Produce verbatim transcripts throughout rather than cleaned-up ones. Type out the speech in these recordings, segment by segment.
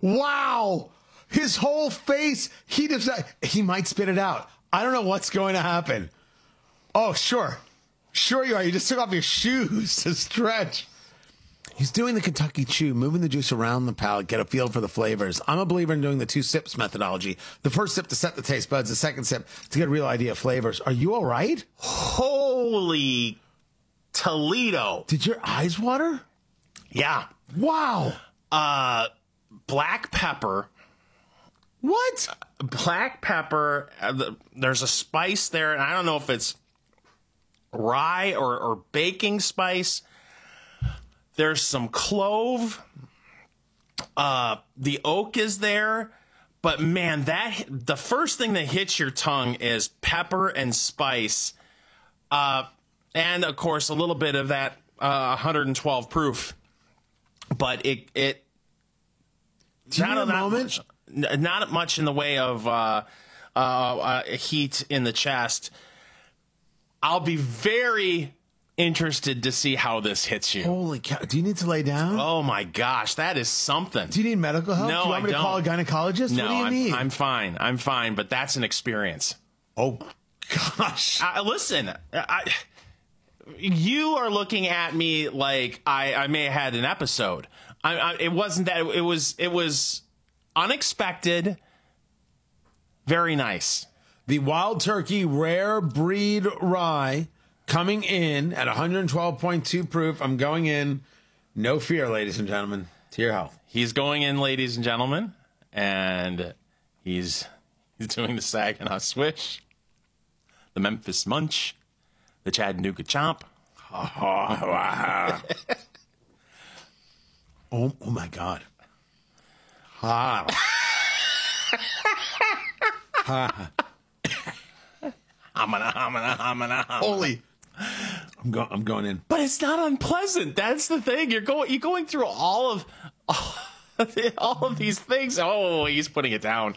Wow. His whole face, he does not, he might spit it out. I don't know what's going to happen. Oh, sure. Sure you are. You just took off your shoes to stretch. He's doing the Kentucky Chew, moving the juice around the palate, get a feel for the flavors. I'm a believer in doing the two sips methodology. The first sip to set the taste buds, the second sip to get a real idea of flavors. Are you all right? Holy Toledo. Did your eyes water? Yeah. Wow. Uh, black pepper. What? Black pepper. Uh, the, there's a spice there, and I don't know if it's rye or, or baking spice. There's some clove. Uh, the oak is there. But, man, that the first thing that hits your tongue is pepper and spice. Uh, and, of course, a little bit of that uh, one hundred twelve proof. But it... it Do you not, need a not moment? Much, not much in the way of uh, uh, uh, heat in the chest. I'll be very... interested to see how this hits you. Holy cow. Do you need to lay down? Oh, my gosh. That is something. Do you need medical help? No, do you want I me to don't. call a gynecologist? No, what do you I'm, need? I'm fine. I'm fine, but that's an experience. Oh, gosh. Uh, listen, I, you are looking at me like I, I may have had an episode. I, I, it wasn't that. It was, it was unexpected. Very nice. The Wild Turkey Rare Breed Rye coming in at one hundred twelve point two proof. I'm going in. No fear, ladies and gentlemen. To your health. He's going in, ladies and gentlemen, and he's he's doing the Saginaw Swish, the Memphis Munch, the Chattanooga Chomp. oh, oh, my God. Ah. ah. Hamana, hamana, hamana, hamana. Holy. I'm going. I'm going in. But it's not unpleasant. That's the thing. You're going. You're going through all of, all of these things. Oh, he's putting it down.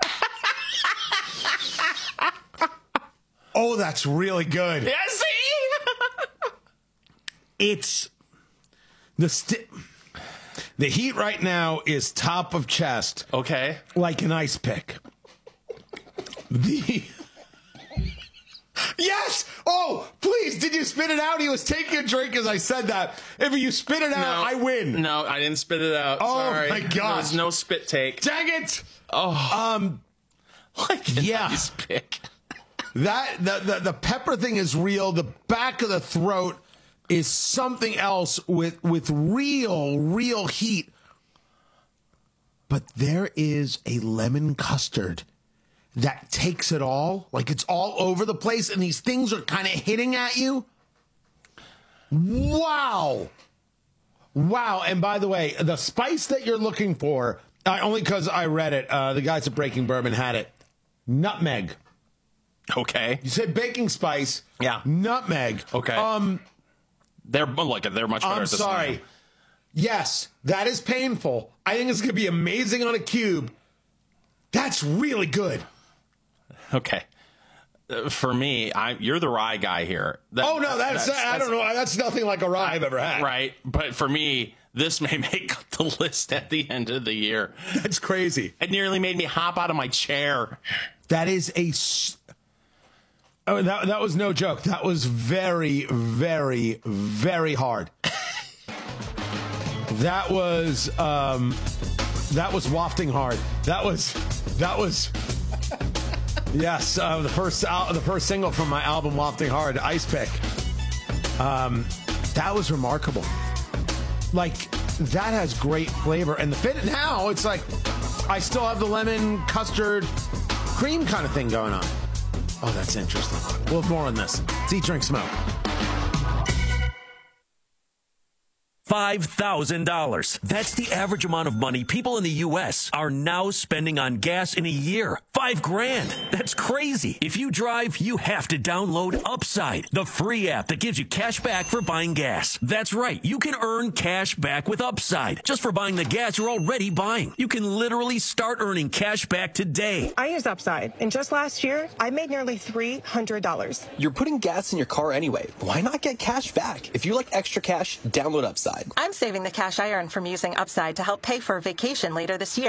Oh, that's really good. Yeah, see? It's the sti- the heat right now is top of chest, Okay. like an ice pick. The Yes! Oh, please, did you spit it out? He was taking a drink as I said that. If you spit it out, No, I win. No, I didn't spit it out. Oh, Sorry. my gosh. There was no spit take. Dang it! Oh, Um, like a yeah. nice pick. that the, the the pepper thing is real. The back of the throat is something else with with real, real heat. But there is a lemon custard that takes it all, like it's all over the place, and these things are kind of hitting at you. Wow. Wow. And by the way, the spice that you're looking for, uh, only because I read it, uh, the guys at Breaking Bourbon had it. Nutmeg. Okay. You said baking spice. Yeah. Nutmeg. Okay. Um, They're look. They're much better. I'm at this sorry. than I am. Yes, that is painful. I think it's going to be amazing on a cube. That's really good. Okay. Uh, for me, I you're the rye guy here. That- Oh, no, that's, that's- I don't know. That's nothing like a rye I've ever had. Right. But for me, this may make the list at the end of the year. That's crazy. It nearly made me hop out of my chair. That is a... s- Oh, that, that was no joke. That was very, very, very hard. That was... Um, that was wafting hard. That was... That was... Yes, uh, the first al- the first single from my album, Wafting Hard, Ice Pick. Um, that was remarkable. Like, that has great flavor. And the fit now, it's like, I still have the lemon custard cream kind of thing going on. Oh, that's interesting. We'll have more on this. It's Eat, Drink, Smoke. five thousand dollars. That's the average amount of money people in the U S are now spending on gas in a year. Five grand. That's crazy. If you drive, you have to download Upside, the free app that gives you cash back for buying gas. That's right. You can earn cash back with Upside just for buying the gas you're already buying. You can literally start earning cash back today. I use Upside, and just last year, I made nearly three hundred dollars. You're putting gas in your car anyway. Why not get cash back? If you like extra cash, download Upside. I'm saving the cash I earned from using Upside to help pay for a vacation later this year.